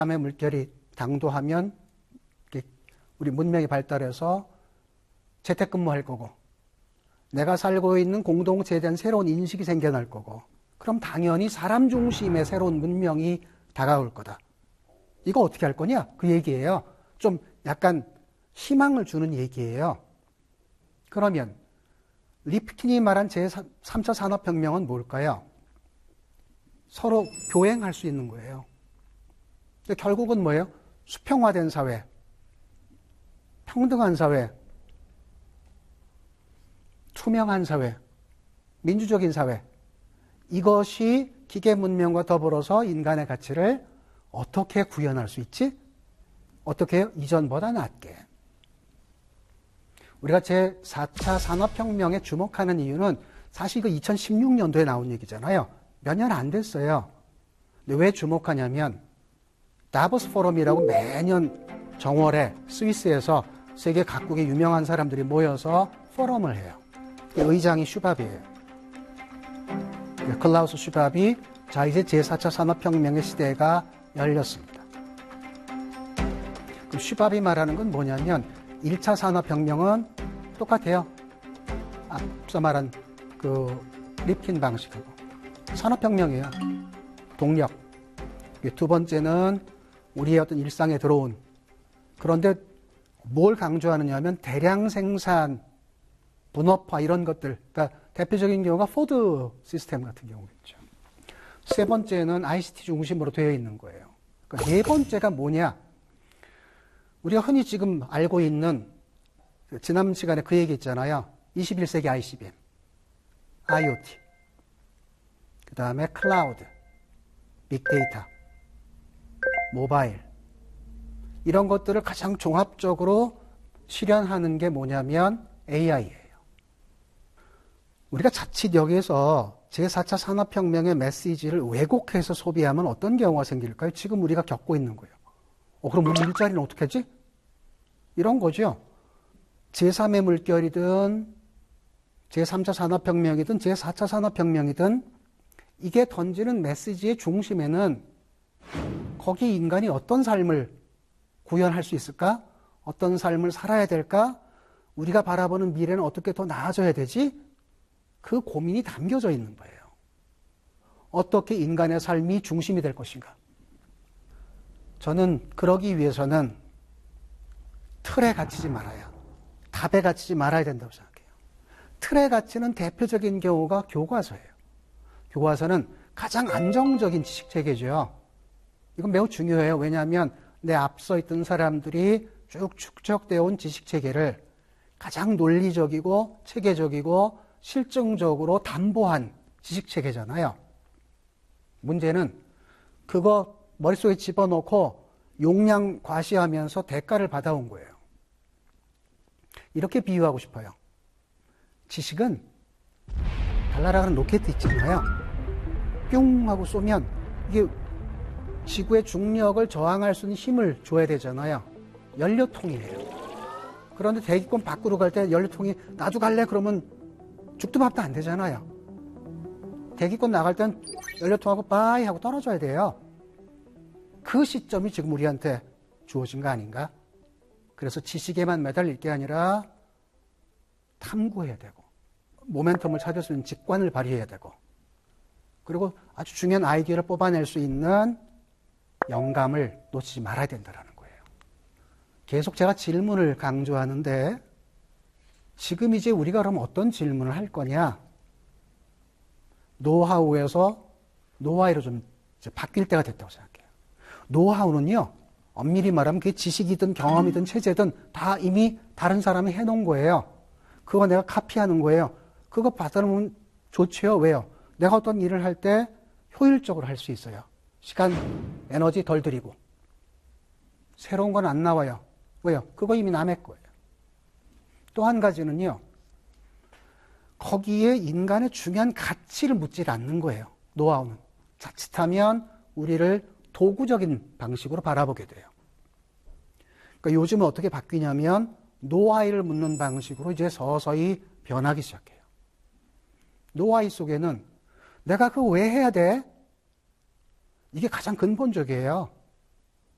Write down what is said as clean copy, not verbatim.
제3의 물결이 당도하면 우리 문명이 발달해서 재택근무할 거고 내가 살고 있는 공동체에 대한 새로운 인식이 생겨날 거고 그럼 당연히 사람 중심의 새로운 문명이 다가올 거다. 이거 어떻게 할 거냐? 그 얘기예요. 좀 약간 희망을 주는 얘기예요. 그러면 리프킨이 말한 제3차 산업혁명은 뭘까요? 서로 교행할 수 있는 거예요. 결국은 뭐예요? 수평화된 사회, 평등한 사회, 투명한 사회, 민주적인 사회. 이것이 기계 문명과 더불어서 인간의 가치를 어떻게 구현할 수 있지? 어떻게 해요? 이전보다 낫게. 우리가 제4차 산업혁명에 주목하는 이유는 사실 그 2016년도에 나온 얘기잖아요. 몇 년 안 됐어요. 근데 왜 주목하냐면 다보스 포럼이라고 매년 정월에 스위스에서 세계 각국의 유명한 사람들이 모여서 포럼을 해요. 의장이 슈밥이에요. 클라우스 슈밥이 자 이제 제4차 산업혁명의 시대가 열렸습니다. 그럼 슈밥이 말하는 건 뭐냐면 1차 산업혁명은 똑같아요. 앞서 말한 그 립킨 방식하고 산업혁명이에요. 동력. 두 번째는 우리의 어떤 일상에 들어온 그런데 뭘 강조하느냐 하면 대량 생산, 분업화 이런 것들. 그러니까 대표적인 경우가 포드 시스템 같은 경우겠죠. 세 번째는 ICT 중심으로 되어 있는 거예요. 그러니까 네 번째가 뭐냐? 우리가 흔히 지금 알고 있는 지난 시간에 그 얘기 있잖아요. 21세기 ICBM, IoT, 그 다음에 클라우드, 빅데이터, 모바일 이런 것들을 가장 종합적으로 실현하는 게 뭐냐면 AI예요. 우리가 자칫 여기에서 제4차 산업혁명의 메시지를 왜곡해서 소비하면 어떤 경우가 생길까요? 지금 우리가 겪고 있는 거예요. 그럼 우리 일자리는 어떻게 하지? 이런 거죠. 제3의 물결이든 제3차 산업혁명이든 제4차 산업혁명이든 이게 던지는 메시지의 중심에는 거기 인간이 어떤 삶을 구현할 수 있을까? 어떤 삶을 살아야 될까? 우리가 바라보는 미래는 어떻게 더 나아져야 되지? 그 고민이 담겨져 있는 거예요. 어떻게 인간의 삶이 중심이 될 것인가? 저는 그러기 위해서는 틀에 갇히지 말아야, 답에 갇히지 말아야 된다고 생각해요. 틀에 갇히는 대표적인 경우가 교과서예요. 교과서는 가장 안정적인 지식체계죠. 이건 매우 중요해요. 왜냐하면 내 앞서 있던 사람들이 쭉 축적되어 온 지식체계를 가장 논리적이고 체계적이고 실증적으로 담보한 지식체계잖아요. 문제는 그거 머릿속에 집어넣고 용량 과시하면서 대가를 받아온 거예요. 이렇게 비유하고 싶어요. 지식은 달나라가는 로켓 있잖아요. 뿅 하고 쏘면 이게 지구의 중력을 저항할 수 있는 힘을 줘야 되잖아요. 연료통이에요. 그런데 대기권 밖으로 갈 때 연료통이 나도 갈래? 그러면 죽도 밥도 안 되잖아요. 대기권 나갈 땐 연료통하고 빠이 하고 떨어져야 돼요. 그 시점이 지금 우리한테 주어진 거 아닌가? 그래서 지식에만 매달릴 게 아니라 탐구해야 되고 모멘텀을 찾을 수 있는 직관을 발휘해야 되고 그리고 아주 중요한 아이디어를 뽑아낼 수 있는 영감을 놓치지 말아야 된다는 거예요. 계속 제가 질문을 강조하는데 지금 이제 우리가 그럼 어떤 질문을 할 거냐? 노하우에서 노하이로 좀 이제 바뀔 때가 됐다고 생각해요. 노하우는요, 엄밀히 말하면 그게 지식이든 경험이든 체제든 다 이미 다른 사람이 해놓은 거예요. 그거 내가 카피하는 거예요. 그거 받아놓으면 좋죠. 왜요? 내가 어떤 일을 할 때 효율적으로 할 수 있어요. 시간, 에너지 덜 들이고. 새로운 건 안 나와요. 왜요? 그거 이미 남의 거예요. 또 한 가지는요. 거기에 인간의 중요한 가치를 묻지 않는 거예요. 노하우는. 자칫하면 우리를 도구적인 방식으로 바라보게 돼요. 그러니까 요즘은 어떻게 바뀌냐면 노하이를 묻는 방식으로 이제 서서히 변하기 시작해요. 노하이 속에는 내가 그거 왜 해야 돼? 이게 가장 근본적이에요.